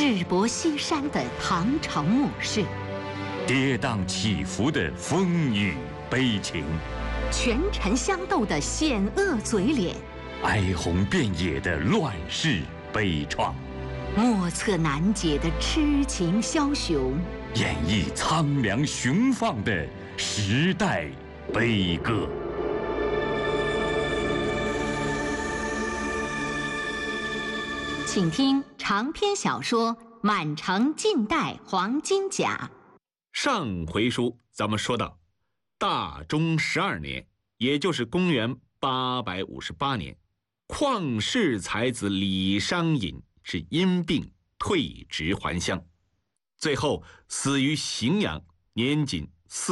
日薄西山的唐朝末世， 跌宕起伏的风雨悲情， 权臣相斗的险恶嘴脸， 哀鸿遍野的乱世悲怆， 莫测难解的痴情枭雄， 演绎苍凉雄放的时代悲歌。 请听长篇小说《满城尽带黄金甲》。 上回书咱们说到，大中12年，也就是公元858年，旷世才子李商隐是因病退职还乡，最后死于荥阳，年仅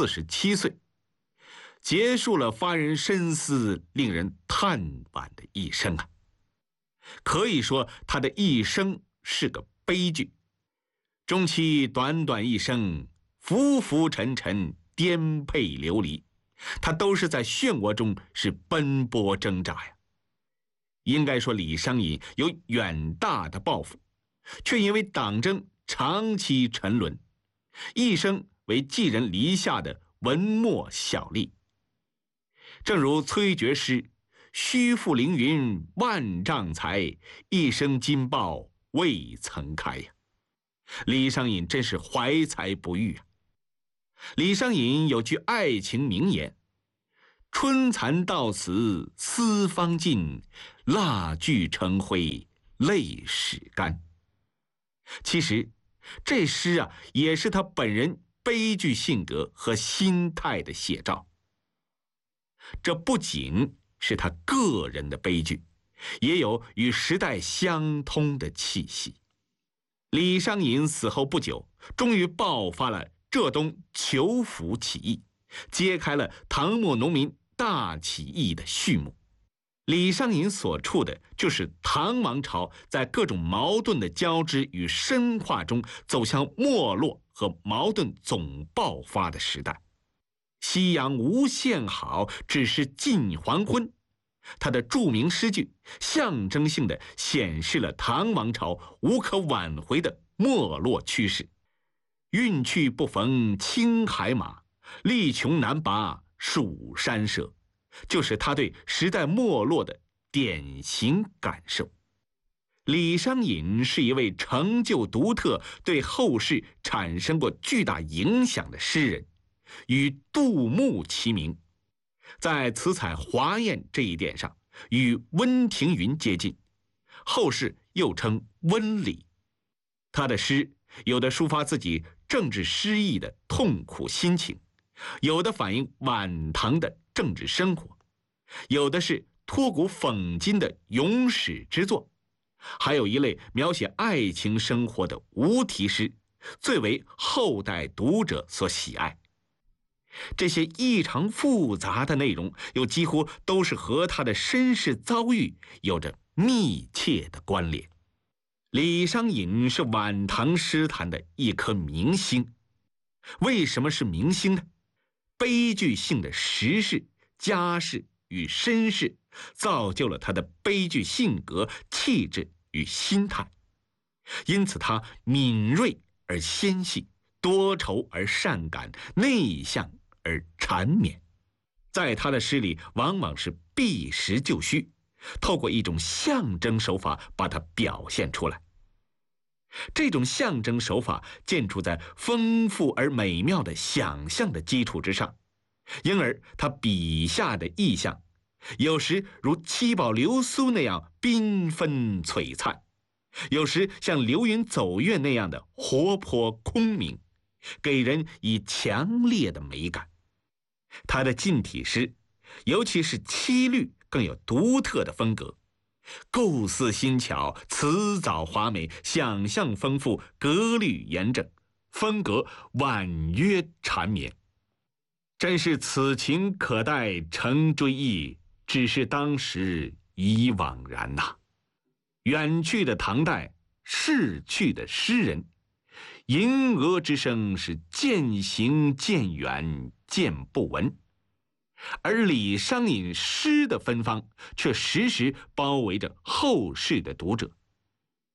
47岁，结束了发人深思、令人叹惋的一生啊！可以说他的一生是个悲剧，终其短短一生，浮浮沉沉，颠沛流离，他都是在漩涡中是奔波挣扎呀。应该说李商隐有远大的抱负，却因为党争长期沉沦，一生为寄人篱下的文墨小吏。正如崔珏诗：虚负凌云万丈才，一生金报未曾开呀。李商隐真是怀才不遇啊。李商隐有句爱情名言：春蚕到死丝方尽，蜡炬成灰泪始干。其实这诗啊，也是他本人悲剧性格和心态的写照。这不仅是他个人的悲剧，也有与时代相通的气息。李商隐死后不久，终于爆发了浙东求福起义，揭开了唐末农民大起义的序幕。李商隐所处的就是唐王朝在各种矛盾的交织与深化中走向没落和矛盾总爆发的时代。夕阳无限好，只是近黄昏。他的著名诗句象征性地显示了唐王朝无可挽回的没落趋势。运去不逢青海马，力穷难拔蜀山舍，就是他对时代没落的典型感受。李商隐是一位成就独特、对后世产生过巨大影响的诗人，与杜牧齐名，在词采华艳这一点上与温庭筠接近，后世又称温李。他的诗有的抒发自己政治失意的痛苦心情，有的反映晚唐的政治生活，有的是托古讽今的咏史之作，还有一类描写爱情生活的无题诗，最为后代读者所喜爱。这些异常复杂的内容，又几乎都是和他的身世遭遇有着密切的关联。李商隐是晚唐诗坛的一颗明星。为什么是明星呢？悲剧性的时事、家世与身世，造就了他的悲剧性格、气质与心态。因此他敏锐而纤细，多愁而善感，内向而缠绵。在他的诗里，往往是避实就虚，透过一种象征手法把它表现出来。这种象征手法建筑在丰富而美妙的想象的基础之上，因而他笔下的意象有时如七宝流苏那样缤纷璀璨，有时像流云走月那样的活泼空明，给人以强烈的美感。他的近体诗，尤其是七律，更有独特的风格，构思新巧，辞藻华美，想象丰富，格律严整，风格婉约缠绵。真是此情可待成追忆，只是当时已惘然呐。远去的唐代，逝去的诗人，吟蛾之声是渐行渐远，渐不闻。而李商隐诗的芬芳却时时包围着后世的读者。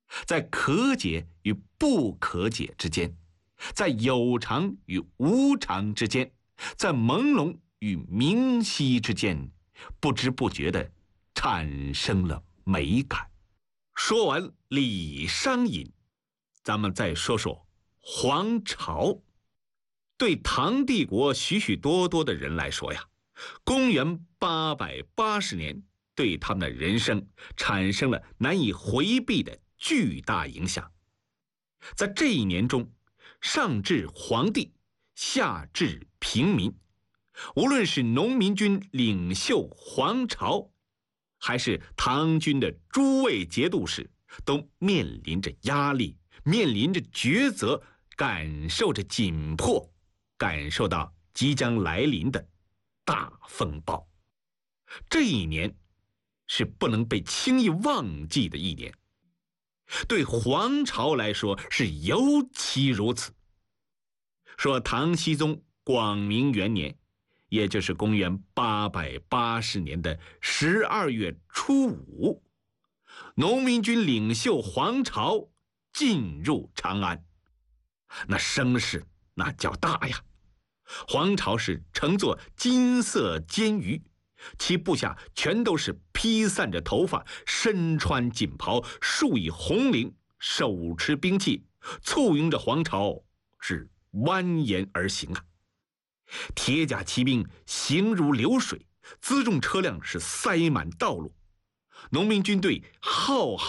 在可解与不可解之间，在有常与无常之间，在朦胧与明晰之间，不知不觉地产生了美感。说完李商隐，咱们再说说黄巢。对唐帝国许许多多的人来说呀，公元880年对他们的人生产生了难以回避的巨大影响。在这一年中，上至皇帝，下至平民，无论是农民军领袖黄巢，还是唐军的诸位节度使，都面临着压力，面临着抉择，感受着紧迫，感受到即将来临的大风暴。这一年是不能被轻易忘记的一年，对黄巢来说是尤其如此。说唐僖宗广明元年，也就是公元880年的12月初5，农民军领袖黄巢进入长安，那声势那叫大呀！黄巢是乘坐金色监舆，其部下全都是披散着头发，身穿锦袍，束以红绫，手持兵器，簇拥着黄巢是蜿蜒而行啊！铁甲骑兵行如流水，辎重车辆是塞满道路，农民军队浩浩